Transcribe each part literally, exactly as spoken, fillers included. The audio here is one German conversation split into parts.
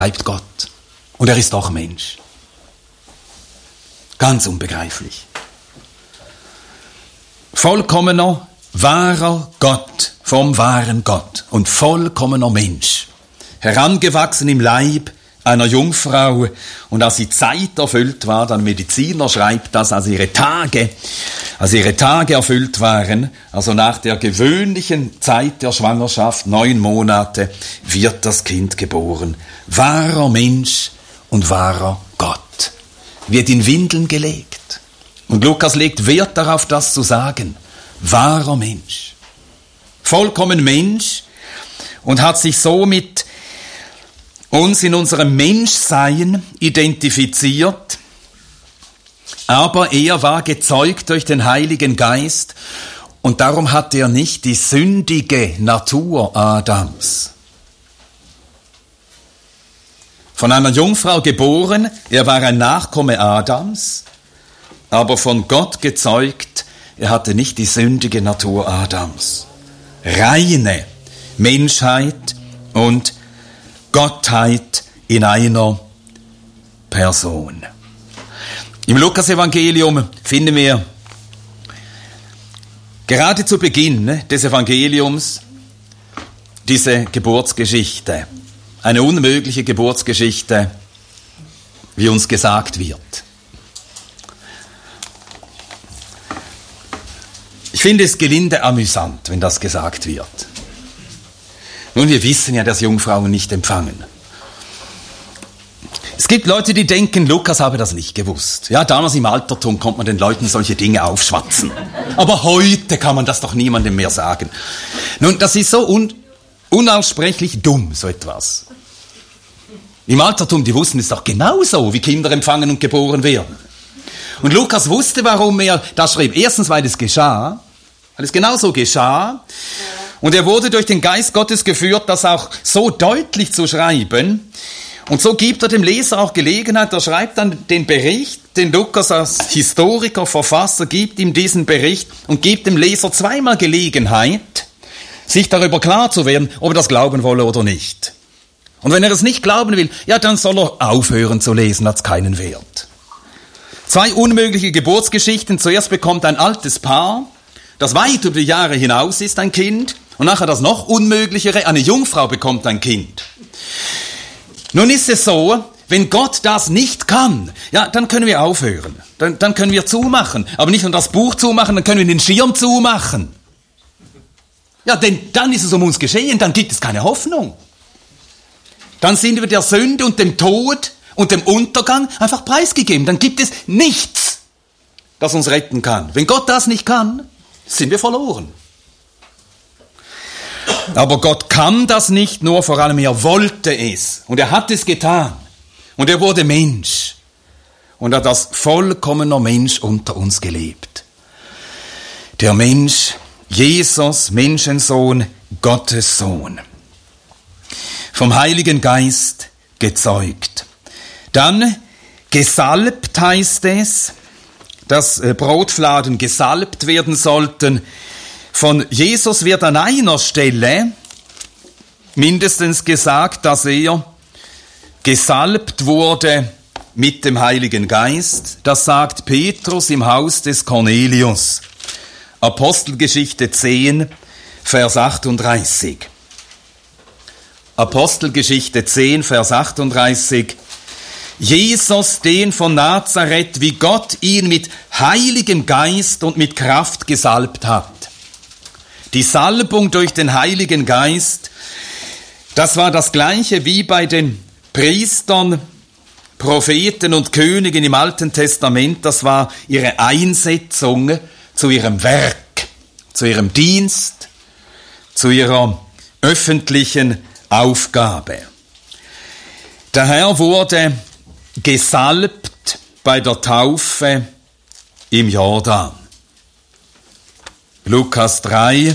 bleibt Gott. Und er ist doch Mensch. Ganz unbegreiflich. Vollkommener, wahrer Gott vom wahren Gott und vollkommener Mensch. Herangewachsen im Leib einer Jungfrau, und als die Zeit erfüllt war, der Mediziner schreibt das, als ihre Tage, als ihre Tage erfüllt waren, also nach der gewöhnlichen Zeit der Schwangerschaft, neun Monate, wird das Kind geboren. Wahrer Mensch und wahrer Gott. Wird in Windeln gelegt. Und Lukas legt Wert darauf, das zu sagen. Wahrer Mensch. Vollkommen Mensch und hat sich somit uns in unserem Menschsein identifiziert, aber er war gezeugt durch den Heiligen Geist und darum hat er nicht die sündige Natur Adams. Von einer Jungfrau geboren, er war ein Nachkomme Adams, aber von Gott gezeugt, er hatte nicht die sündige Natur Adams. Reine Menschheit und Gottheit in einer Person. Im Lukas-Evangelium finden wir gerade zu Beginn des Evangeliums diese Geburtsgeschichte. Eine unmögliche Geburtsgeschichte, wie uns gesagt wird. Ich finde es gelinde amüsant, wenn das gesagt wird. Nun, wir wissen ja, dass Jungfrauen nicht empfangen. Es gibt Leute, die denken, Lukas habe das nicht gewusst. Ja, damals im Altertum konnte man den Leuten solche Dinge aufschwatzen. Aber heute kann man das doch niemandem mehr sagen. Nun, das ist so un- unaussprechlich dumm, so etwas. Im Altertum, die wussten es doch genauso, wie Kinder empfangen und geboren werden. Und Lukas wusste, warum er das schrieb. Erstens, weil es geschah, weil es genauso geschah. Und er wurde durch den Geist Gottes geführt, das auch so deutlich zu schreiben. Und so gibt er dem Leser auch Gelegenheit, er schreibt dann den Bericht, den Lukas als Historiker, Verfasser, gibt ihm diesen Bericht und gibt dem Leser zweimal Gelegenheit, sich darüber klar zu werden, ob er das glauben wolle oder nicht. Und wenn er es nicht glauben will, ja, dann soll er aufhören zu lesen, hat's keinen Wert. Zwei unmögliche Geburtsgeschichten. Zuerst bekommt ein altes Paar, das weit über die Jahre hinaus ist, ein Kind. Und nachher das noch Unmöglichere, eine Jungfrau bekommt ein Kind. Nun ist es so, wenn Gott das nicht kann, ja, dann können wir aufhören. Dann, dann können wir zumachen. Aber nicht nur das Buch zumachen, dann können wir den Schirm zumachen. Ja, denn dann ist es um uns geschehen, dann gibt es keine Hoffnung. Dann sind wir der Sünde und dem Tod und dem Untergang einfach preisgegeben. Dann gibt es nichts, das uns retten kann. Wenn Gott das nicht kann, sind wir verloren. Aber Gott kann das nicht, nur vor allem er wollte es. Und er hat es getan. Und er wurde Mensch. Und er hat als vollkommener Mensch unter uns gelebt. Der Mensch, Jesus, Menschensohn, Gottes Sohn. Vom Heiligen Geist gezeugt. Dann gesalbt heißt es, dass Brotfladen gesalbt werden sollten. Von Jesus wird an einer Stelle mindestens gesagt, dass er gesalbt wurde mit dem Heiligen Geist. Das sagt Petrus im Haus des Cornelius. Apostelgeschichte zehn, Vers achtunddreißig. Apostelgeschichte zehn, Vers achtunddreißig. Jesus, den von Nazareth, wie Gott ihn mit Heiligem Geist und mit Kraft gesalbt hat. Die Salbung durch den Heiligen Geist, das war das Gleiche wie bei den Priestern, Propheten und Königen im Alten Testament. Das war ihre Einsetzung zu ihrem Werk, zu ihrem Dienst, zu ihrer öffentlichen Aufgabe. Der Herr wurde gesalbt bei der Taufe im Jordan. Lukas drei,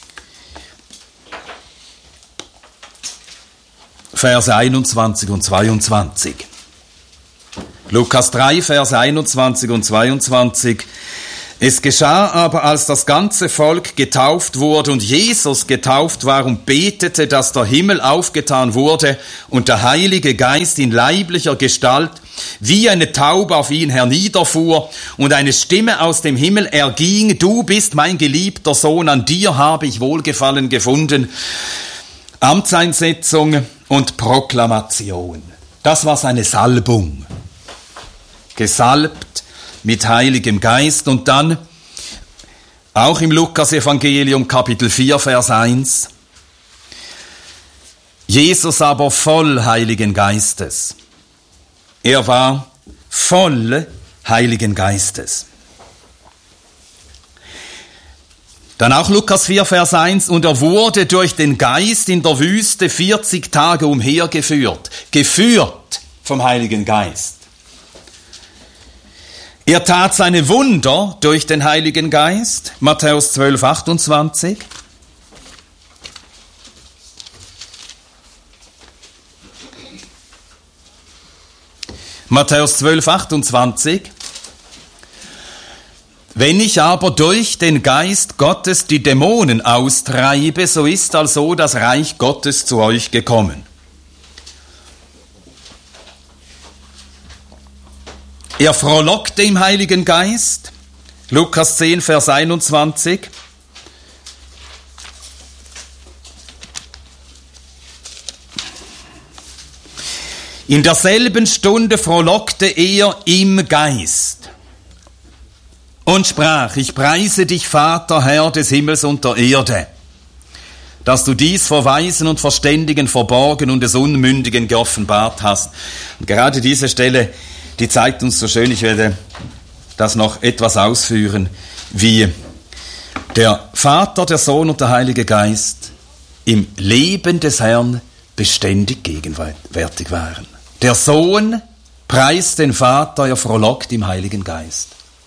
Verse einundzwanzig und zweiundzwanzig. Lukas drei, Verse einundzwanzig und zweiundzwanzig. Es geschah aber, als das ganze Volk getauft wurde und Jesus getauft war und betete, dass der Himmel aufgetan wurde und der Heilige Geist in leiblicher Gestalt wie eine Taube auf ihn herniederfuhr und eine Stimme aus dem Himmel erging: Du bist mein geliebter Sohn, an dir habe ich Wohlgefallen gefunden. Amtseinsetzung und Proklamation. Das war seine Salbung. Gesalbt mit Heiligem Geist. Und dann, auch im Lukas-Evangelium, Kapitel vier, Vers eins, Jesus aber voll Heiligen Geistes. Er war voll Heiligen Geistes. Dann auch Lukas vier, Vers eins, und er wurde durch den Geist in der Wüste vierzig Tage umhergeführt. Geführt vom Heiligen Geist. Er tat seine Wunder durch den Heiligen Geist. Matthäus zwölf, achtundzwanzig. Matthäus zwölf, achtundzwanzig. Wenn ich aber durch den Geist Gottes die Dämonen austreibe, so ist also das Reich Gottes zu euch gekommen. Er frohlockte im Heiligen Geist. Lukas zehn, Vers einundzwanzig. In derselben Stunde frohlockte er im Geist und sprach: Ich preise dich, Vater, Herr des Himmels und der Erde, dass du dies vor Weisen und Verständigen verborgen und des Unmündigen geoffenbart hast. Und gerade diese Stelle, die zeigt uns so schön, ich werde das noch etwas ausführen, wie der Vater, der Sohn und der Heilige Geist im Leben des Herrn beständig gegenwärtig waren. Der Sohn preist den Vater, er frohlockt im Heiligen Geist.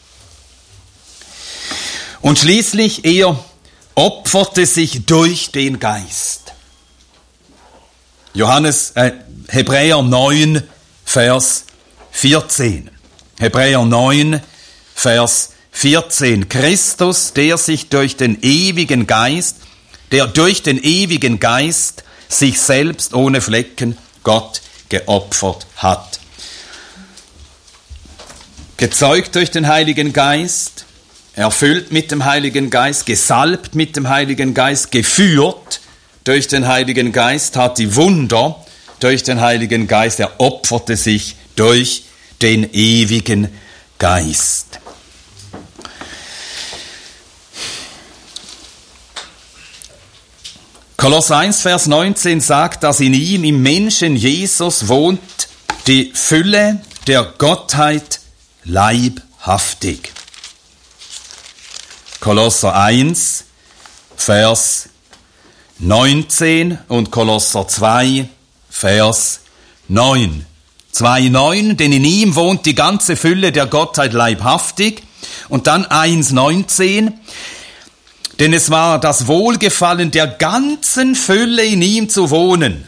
Und schließlich, er opferte sich durch den Geist. Johannes, äh, Hebräer neun, Vers vierzehn. Hebräer neun, Vers vierzehn. Christus, der sich durch den ewigen Geist, der durch den ewigen Geist sich selbst ohne Flecken Gott geopfert hat. Gezeugt durch den Heiligen Geist, erfüllt mit dem Heiligen Geist, gesalbt mit dem Heiligen Geist, geführt durch den Heiligen Geist, hat die Wunder durch den Heiligen Geist, er opferte sich durch den ewigen Geist. Kolosser eins, Vers neunzehn sagt, dass in ihm, im Menschen Jesus, wohnt die Fülle der Gottheit leibhaftig. Kolosser eins, Vers neunzehn und Kolosser zwei, Vers neun. zwei, neun, denn in ihm wohnt die ganze Fülle der Gottheit leibhaftig. Und dann eins, neunzehn, denn es war das Wohlgefallen der ganzen Fülle in ihm zu wohnen.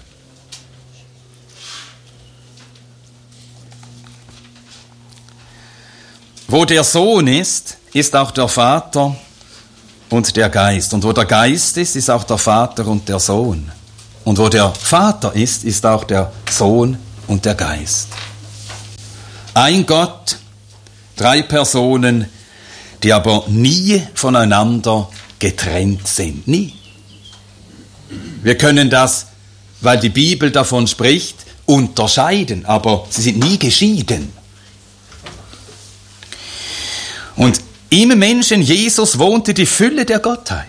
Wo der Sohn ist, ist auch der Vater und der Geist. Und wo der Geist ist, ist auch der Vater und der Sohn. Und wo der Vater ist, ist auch der Sohn und der Geist. Ein Gott, drei Personen, die aber nie voneinander getrennt sind. Nie. Wir können das, weil die Bibel davon spricht, unterscheiden, aber sie sind nie geschieden. Und im Menschen Jesus wohnte die Fülle der Gottheit.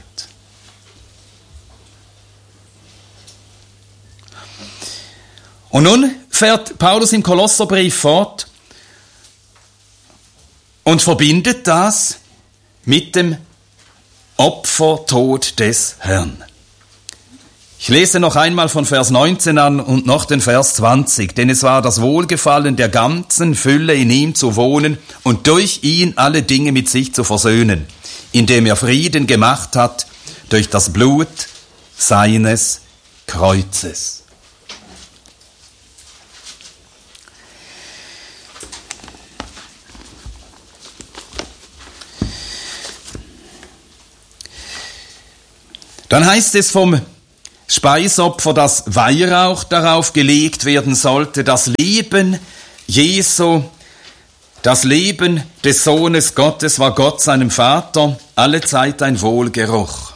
Und nun fährt Paulus im Kolosserbrief fort und verbindet das mit dem Opfertod des Herrn. Ich lese noch einmal von Vers neunzehn an und noch den Vers zwanzig. Denn es war das Wohlgefallen der ganzen Fülle in ihm zu wohnen und durch ihn alle Dinge mit sich zu versöhnen, indem er Frieden gemacht hat durch das Blut seines Kreuzes. Dann heißt es vom Speisopfer, dass Weihrauch darauf gelegt werden sollte, das Leben Jesu, das Leben des Sohnes Gottes war Gott seinem Vater alle Zeit ein Wohlgeruch.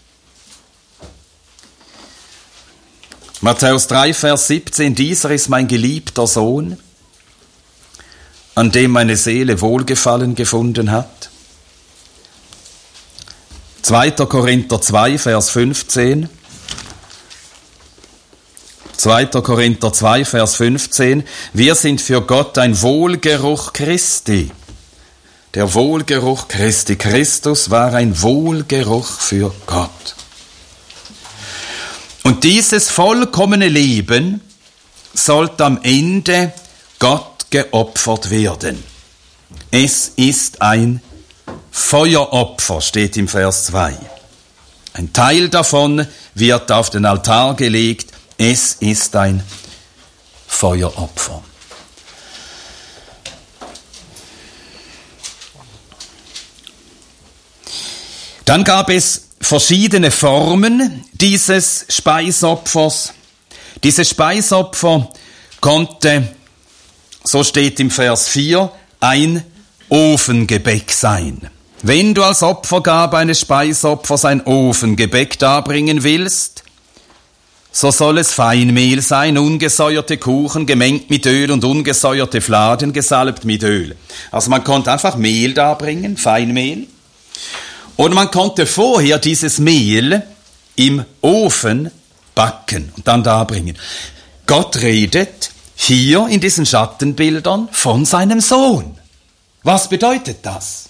Matthäus drei, Vers siebzehn, dieser ist mein geliebter Sohn, an dem meine Seele Wohlgefallen gefunden hat. zweiter Korinther zwei, Vers fünfzehn. zweiter Korinther zwei, Vers fünfzehn. Wir sind für Gott ein Wohlgeruch Christi. Der Wohlgeruch Christi. Christus war ein Wohlgeruch für Gott. Und dieses vollkommene Leben sollte am Ende Gott geopfert werden. Es ist ein Feueropfer, steht im Vers zwei. Ein Teil davon wird auf den Altar gelegt. Es ist ein Feueropfer. Dann gab es verschiedene Formen dieses Speisopfers. Dieses Speisopfer konnte, so steht im Vers vier, ein Ofengebäck sein. Wenn du als Opfergabe eines Speisopfers ein Ofengebäck darbringen willst, so soll es Feinmehl sein, ungesäuerte Kuchen, gemengt mit Öl und ungesäuerte Fladen, gesalbt mit Öl. Also man konnte einfach Mehl darbringen, Feinmehl. Und man konnte vorher dieses Mehl im Ofen backen und dann darbringen. Gott redet hier in diesen Schattenbildern von seinem Sohn. Was bedeutet das?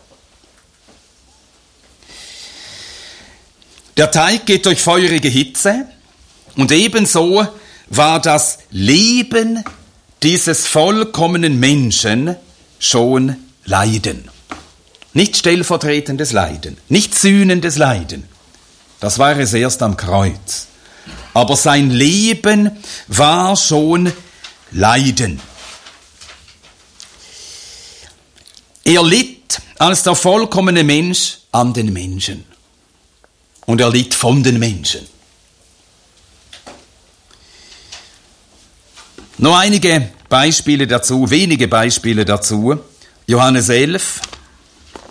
Der Teig geht durch feurige Hitze und ebenso war das Leben dieses vollkommenen Menschen schon Leiden. Nicht stellvertretendes Leiden, nicht sühnendes Leiden. Das war es erst am Kreuz. Aber sein Leben war schon Leiden. Er litt als der vollkommene Mensch an den Menschen. Und er litt von den Menschen. Nur einige Beispiele dazu, wenige Beispiele dazu. Johannes elf.